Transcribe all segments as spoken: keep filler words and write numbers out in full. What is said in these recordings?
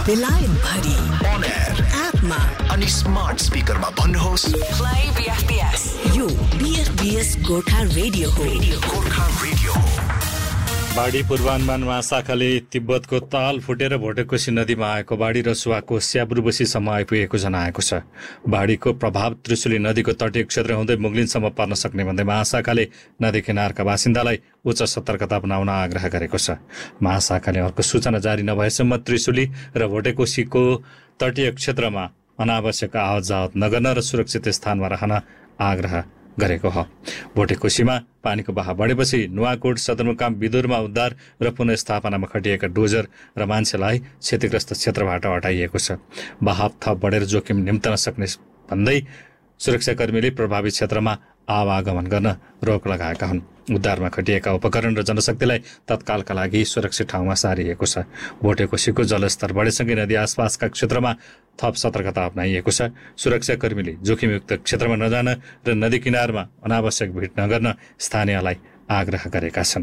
बेलायत भरि on air एपमा अनि स्मार्ट स्पिकरमा भन्नुहोस् प्ले बीएफबीएस। यो बीएफबीएस गोर्खा रेडियो हो। गोर्खा रेडियो। बाढी पूर्वानुमान महाशाखाले तिब्बतको ताल फुटेर भोटेकोशी नदीमा आएको बाढी रसुवाको स्याब्रुबसीसम्म आइपुगेको जनाएको छ। बाढीको प्रभाव त्रिशुली नदीको तटीय क्षेत्र हुँदै मुगलिनसम्म पर्न सक्ने भन्दै महाशाखाले नदी किनारका बासिन्दालाई उच्च सतर्कता अपनाउन आग्रह गरेको छ। महाशाखाले अर्को सूचना जारी नभएसम्म त्रिशुली र भोटेकोशीको तटीय क्षेत्रमा अनावश्यक आवत जावत नगर्न र सुरक्षित स्थानमा रहन आग्रह गरेको हो। भोटेकोशीमा पानीको बहाव बढेपछि नुवाकोट सदरमुकाम विदुरमा उद्धार र पुनर्स्थापनामा खटिएका डोजर र मान्छेलाई क्षतिग्रस्त क्षेत्रबाट हटाइएको छ। बहाव थप बढेर जोखिम निम्तन सक्ने भन्दै सुरक्षाकर्मीले प्रभावित क्षेत्रमा आवागमन गर्न रोक लगाएका हुन्। उद्धारमा खटिएका उपकरण र जनशक्तिलाई तत्कालका लागि सुरक्षित ठाउँमा सारिएको छ। भोटेकोशीको जलस्तर बढेसँगै नदी आसपासका क्षेत्रमा थप सतर्कता अपनाइएको छ। सुरक्षाकर्मीले जोखिमयुक्त क्षेत्रमा नजान र नदी किनारमा अनावश्यक भिड नगर्न स्थानीयलाई आग्रह गरेका छन्।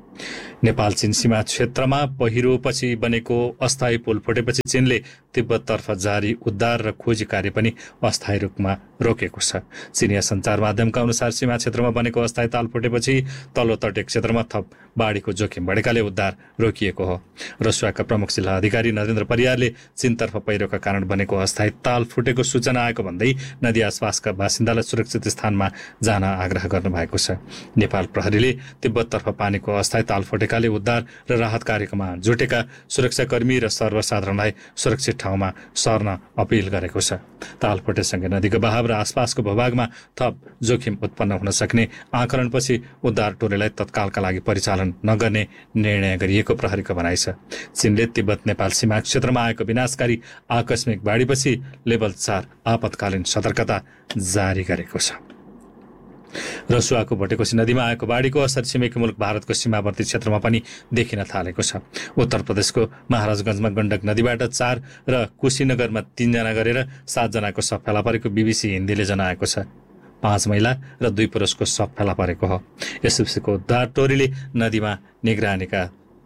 नेपाल चीन सीमा क्षेत्रमा पहिरोपछि बनेको अस्थायी पुल फुटेपछि चीनले तिब्बततर्फ जारी उद्धार र खोजी कार्य पनि अस्थायी रूपमा रोकेको छ। चीनिया सञ्चार माध्यमका अनुसार सीमा क्षेत्रमा बनेको अस्थायी ताल फुटेपछि तल्लो तटीय क्षेत्रमा थप बाढीको जोखिम बढेकाले उद्धार रोकिएको हो। रसुवाका प्रमुख जिल्ला अधिकारी नरेन्द्र परियारले चीनतर्फ पहिरोका कारण बनेको अस्थायी ताल फुटेको सूचना आएको भन्दै नदी आसपासका बासिन्दालाई सुरक्षित स्थानमा जान आग्रह गर्नुभएको छ। नेपाल प्रहरीले तिब्बततर्फ पानीको अस्थायी ताल फुटेकाले उद्धार र राहत कार्यक्रममा जुटेका सुरक्षाकर्मी र सर्वसाधारणलाई सुरक्षित ठाउँमा सर्न अपिल गरेको छ। ताल फुटेसँगै नदीको बहाव र आसपासको भूभागमा थप जोखिम उत्पन्न हुन सक्ने आकलनपछि उद्धार टोलीलाई तत्कालका लागि परिचालन नगर्ने निर्णय गरिएको प्रहरीको भनाइ छ। चीनले तिब्बत नेपाल सीमा क्षेत्रमा आएको विनाशकारी आकस्मिक बाढीपछि लेभल चार आपतकालीन सतर्कता जारी गरेको छ। रसुवाको भोटेकोशी नदीमा आएको बाढीको असर छिमेकी मुलुक भारतको सीमावर्ती क्षेत्रमा पनि देखिन थालेको छ। उत्तर प्रदेशको महाराजगञ्जमा गण्डक नदीबाट चार र कुशीनगरमा तीनजना गरेर सातजनाको शव फेला परेको बीबीसी हिन्दीले जनाएको छ। पाँच महिला र दुई पुरुषको शव फेला परेको हो। एसएफसीको उद्धार टोलीले नदीमा निगरानीका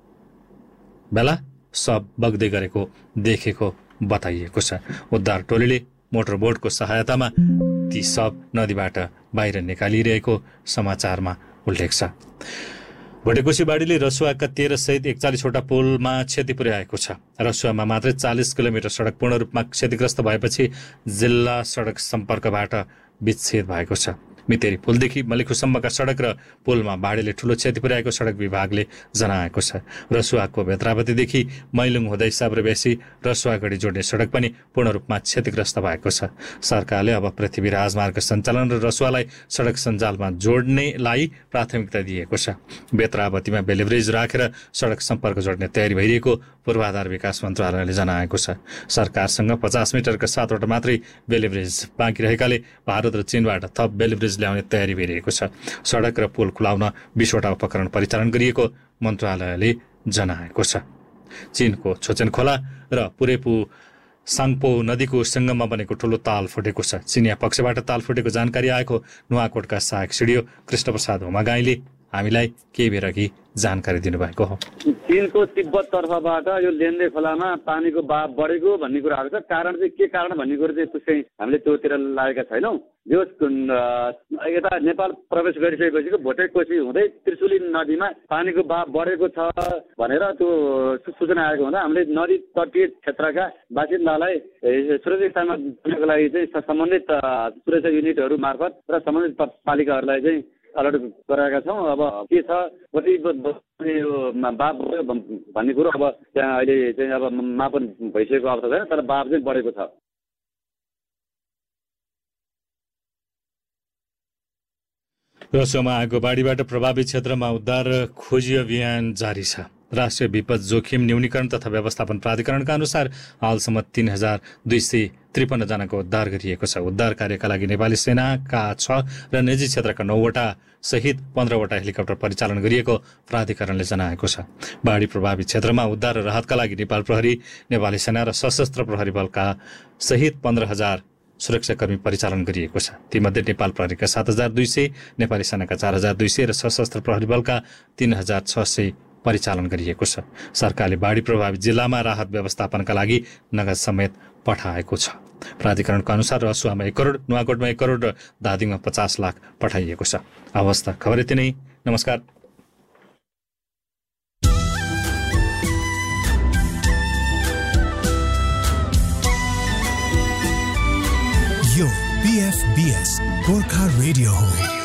बेला शव बग्दै गरेको देखेको बताइएको छ। उद्धार टोलीले मोटरबोटको सहायतामा ती शव नदीबाट बाहिर निकालिरहेको समाचारमा उल्लेख छ। भोटेकोशी बाढीले रसुवाका तेह्र सहित एकचालिसवटा पुलमा क्षति पुर्याएको छ। रसुवामा मात्रै चालिस किलोमिटर सडक पूर्ण रूपमा क्षतिग्रस्त भएपछि जिल्ला सडक सम्पर्कबाट विच्छेद भएको छ। मितेरी पुलदेखि मलिखुसम्मका सडक र पुलमा बाढीले ठूलो क्षति पुर्याएको सडक विभागले जनाएको छ। रसुवाको भेत्रावतीदेखि मैलुङ हुँदै साब्रेबेसी रसुवागढी जोड्ने सडक पनि पूर्ण रूपमा क्षतिग्रस्त भएको छ। सरकारले अब पृथ्वी राजमार्ग सञ्चालन र रसुवालाई सडक सञ्जालमा जोड्नेलाई प्राथमिकता दिएको छ। बेत्रावतीमा बेलिब्रिज राखेर सडक सम्पर्क जोड्ने तयारी भइरहेको पूर्वाधार विकास मन्त्रालयले जनाएको छ। सरकारसँग पचास मिटरका सातवटा मात्रै बेलिब्रिज बाँकी रहेकाले भारत र चीनबाट थप बेलिब्रिज ल्याउने तयारी भइरहेको छ। सडक र पुल खुलाउन बीसवटा उपकरण परिचालन गरिएको मन्त्रालयले जनाएको छ। चीनको छोचेन खोला र पुरेपु साङपो नदीको सङ्गममा बनेको ठूलो ताल फुटेको छ। चीनिया पक्षबाट ताल फुटेको जानकारी आएको नुवाकोटका सहायक सिडिओ कृष्णप्रसाद होमागाईले हामीलाई केही बेर अघि जानकारी दिनुभएको हो। चीनको तिब्बत तर्फबाट यो लेन्डे खोलामा पानीको बहाव बढेको भन्ने कुराहरू छ। कारण चाहिँ के कारण भन्ने कुरो चाहिँ त्यसै हामीले त्योतिर लागेका छैनौँ। यो यता नेपाल प्रवेश गरिसकेपछि भोटेकोशी हुँदै त्रिशुली नदीमा पानीको बहाव बढेको छ भनेर त्यो सूचना आएको हुँदा हामीले नदी तटीय क्षेत्रका बासिन्दालाई सुरक्षित स्थानमा जानको लागि चाहिँ सम्बन्धित सुरक्षा युनिटहरू मार्फत र सम्बन्धित पालिकाहरूलाई चाहिँ अलर्ट गराएका छौँ। अब के छ कति बाब भन्ने कुरो अब त्यहाँ अहिले चाहिँ अब मापन भइसकेको अवस्था छैन, तर बाब चाहिँ बढेको छ। रसुवामा आएको बाढीबाट प्रभावित क्षेत्रमा उद्धार र खोजी अभियान जारी छ। राष्ट्रिय विपद जोखिम न्यूनीकरण तथा व्यवस्थापन प्राधिकरणका अनुसार हालसम्म तीन हजार दुई सय त्रिपन्न जनाको उद्धार गरिएको छ। उद्धार कार्यका लागि नेपाली सेनाका छ र निजी क्षेत्रका नौवटा सहित पन्ध्रवटा हेलिकप्टर परिचालन गरिएको प्राधिकरणले जनाएको छ। बाढी प्रभावित क्षेत्रमा उद्धार र राहतका लागि नेपाल प्रहरी, नेपाली सेना र सशस्त्र प्रहरी बलका सहित पन्ध्र हजार सुरक्षाकर्मी परिचालन गरिएको छ। तीमध्ये नेपाल प्रहरीका सात हजार दुई सय, नेपाली सेनाका चार हजार दुई सय र सशस्त्र प्रहरी बलका तीन हजार छ सय परिचालन गरिएको छ। सरकारले बाढी प्रभावित जिल्लामा राहत व्यवस्थापनका लागि नगद समेत पठाएको छ। प्राधिकरणको अनुसार रसुवामा एक करोड, नुवाकोटमा एक करोड र धादिङमा पचास लाख पठाइएको छ। अवस्था खबर यति नै। नमस्कार। यो B F B S Gorkha radio हो।